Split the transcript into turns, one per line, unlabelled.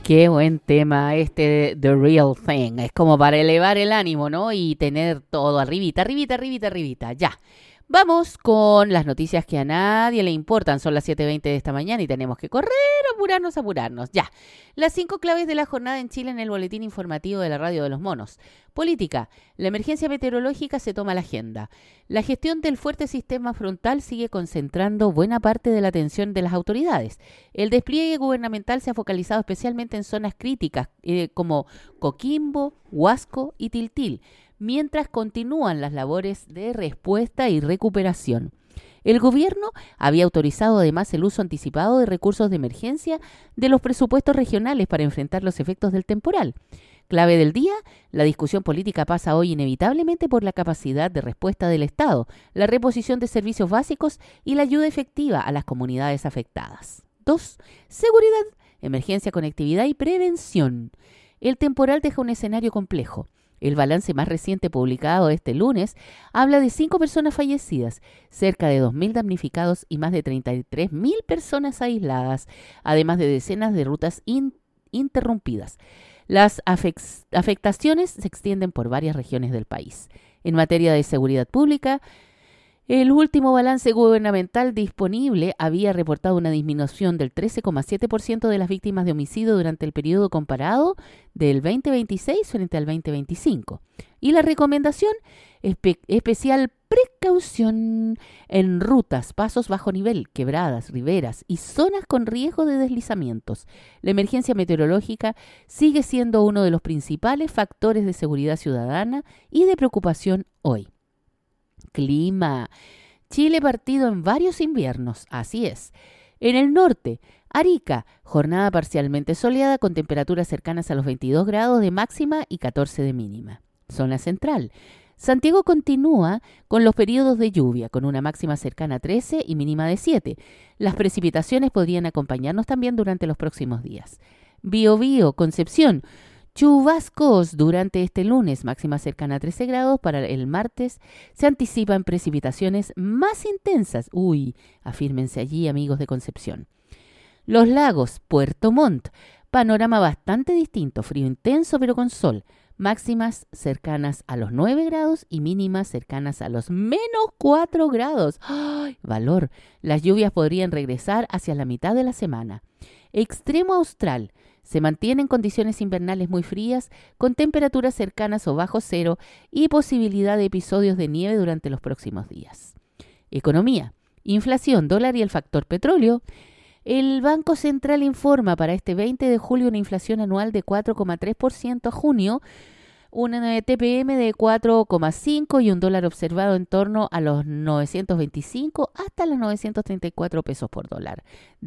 Qué buen tema este de The Real Thing. Es como para elevar el ánimo, ¿no? Y tener todo arribita, arribita, arribita, arribita. Ya. Vamos con las noticias que a nadie le importan. Son las 7:20 de esta mañana y tenemos que correr, apurarnos, apurarnos. Ya. Las 5 claves de la jornada en Chile en el boletín informativo de la Radio de los Monos. Política. La emergencia meteorológica se toma la agenda. La gestión del fuerte sistema frontal sigue concentrando buena parte de la atención de las autoridades. El despliegue gubernamental se ha focalizado especialmente en zonas críticas como Coquimbo, Huasco y Tiltil, mientras continúan las labores de respuesta y recuperación. El gobierno había autorizado además el uso anticipado de recursos de emergencia de los presupuestos regionales para enfrentar los efectos del temporal. Clave del día, la discusión política pasa hoy inevitablemente por la capacidad de respuesta del Estado, la reposición de servicios básicos y la ayuda efectiva a las comunidades afectadas. 2. Seguridad, emergencia, conectividad y prevención. El temporal deja un escenario complejo. El balance más reciente publicado este lunes habla de 5 personas fallecidas, cerca de 2.000 damnificados y más de 33.000 personas aisladas, además de decenas de rutas interrumpidas. Las afectaciones se extienden por varias regiones del país. En materia de seguridad pública, el último balance gubernamental disponible había reportado una disminución del 13,7% de las víctimas de homicidio durante el periodo comparado del 2026 frente al 2025. Y la recomendación, especial precaución en rutas, pasos bajo nivel, quebradas, riberas y zonas con riesgo de deslizamientos. La emergencia meteorológica sigue siendo uno de los principales factores de seguridad ciudadana y de preocupación hoy. Clima. Chile partido en varios inviernos, así es. En el norte, Arica, jornada parcialmente soleada con temperaturas cercanas a los 22 grados de máxima y 14 de mínima. Zona central. Santiago continúa con los periodos de lluvia, con una máxima cercana a 13 y mínima de 7. Las precipitaciones podrían acompañarnos también durante los próximos días. Biobío, Concepción. Chubascos durante este lunes, máxima cercana a 13 grados. Para el martes se anticipan precipitaciones más intensas. Afírmense allí, amigos de Concepción. Los lagos, Puerto Montt, panorama bastante distinto, frío intenso pero con sol. Máximas cercanas a los 9 grados y mínimas cercanas a los menos 4 grados. ¡Ay, valor! Las lluvias podrían regresar hacia la mitad de la semana. Extremo austral. Se mantienen condiciones invernales muy frías, con temperaturas cercanas o bajo cero y posibilidad de episodios de nieve durante los próximos días. Economía, inflación, dólar y el factor petróleo. El Banco Central informa para este 20 de julio una inflación anual de 4,3% a junio, un TPM de 4,5 y un dólar observado en torno a los 925 hasta los 934 pesos por dólar.